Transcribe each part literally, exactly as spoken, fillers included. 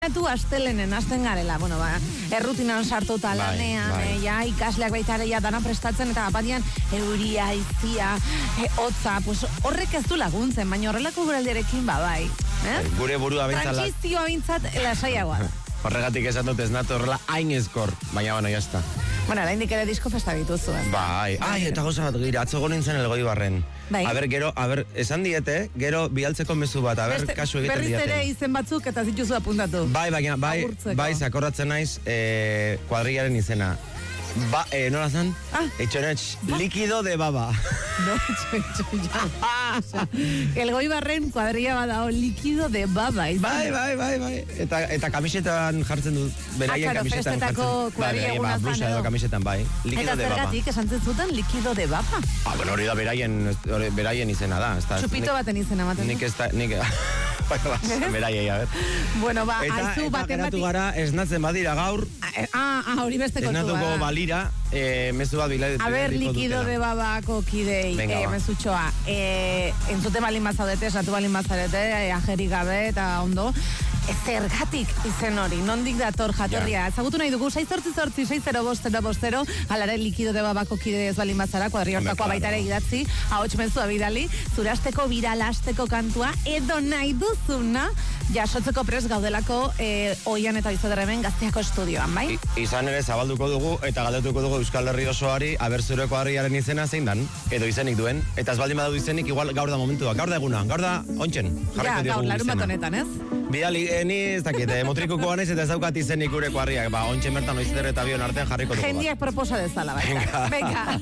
Tu astelenen hasten garela, bueno, ba, errutinan sartuta lanean, bai. E, ja, ikasleak baita ere ja dana prestatzen, eta batian euria, izia, e, hotza, pues horrek ez du laguntzen, baina horrelako guraldiarekin, ba, bai. Eh? Gure burua bintzat... Trantzizioa bintzat lasaiagoa da. Horregatik esan dut ez nato horrela hain ezkor, baina bueno, jazta. Bueno, oraindik ere disko festa dituzu, ez? Bai, ai, eta gauza bat gira, atzo nintzen elgoi barren. Bai. A ber, gero, a ber, esan diete, gero bialtzeko mezu bat, a ber, Beste, kasu egiten diete. berriz ere izen batzuk eta zituzu apuntatu. Bai, baina, bai, Agurtzeko. bai, zakorratzen naiz, eh, kuadrillaren izena. Ba, eh, nola zen? Ah. Etxonetx, likido de baba. No, etxo, etxo, ja. Osea, elgoi barren kuadrilla badao likido de baba. izan. Bai, bai, bai, bai. Eta, eta kamisetan jartzen du, beraien Ah, claro, kamisetan festetako jartzen. kuadrilla Bai, eguna ba, blusa zan edo edo. kamisetan, bai. Likido Eta de baba. zergatik esan zuten likido de baba. Ah, bueno, hori da beraien, hori beraien izena da. Ez da, Txupito nik- baten izena ematen du. Nik ez da, nik... Bai, ba, beraiei, a ber. Bueno, ba, Eta, aizu eta baten geratu bati... gara, esnatzen badira gaur, Ah, ah, hori beste kontu esnatuko bada. balira, eh, mezu bat bila... A ber, bilaliko likido dutela. de babako kidei, Venga, eh, ba. mezutxoa. Eh, entzute balin bazaudete, esatu balin bazarete, eh, ajerik gabe eta ondo. Ez zergatik izen hori, nondik dator jatorria. Ezagutu nahi dugu, sei zortzi zortzi, sei zero bost zero bost zero, alare likido de babako kide ez balin bazara, kuadri hortakoa Hombre, baita ere claro. idatzi, ahots mezua bidali, zurasteko biralasteko kantua, edo nahi duzuna, jasotzeko pres gaudelako eh, oian eta izoderremen gazteako estudioan, bai? I, izan ere zabalduko dugu eta galdetuko dugu Euskal Herri osoari aber zure kuadrillaren izena zein dan, edo izenik duen. Eta ez baldin badu izenik, igual gaur da momentua, gaur da eguna, gaur da ontsen. Ja, gaur, larun bat honetan, ez? Bidali, eh, ni ez dakit, eh, motrikuko ganez eta ez daukat izenik gure kuadriak, ba, ontsen bertan oizer eta bion artean jarriko dugu. Jendiak proposa dezala baita. Venga.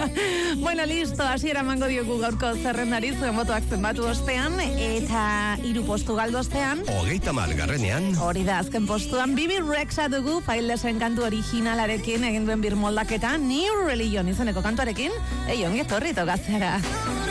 Bueno, listo, hasiera emango diogu gaurko zerrendari, zuen botoak zenbatu ostean, eta hiru postu galdu ostean. Hogeita margarrenean, Hori da, azken postuan, Bibi Rexa dugu, Failesen kantu originalarekin egin duen birmoldaketa, New Religion izeneko kantuarekin, ei, ongi etorri tokazera.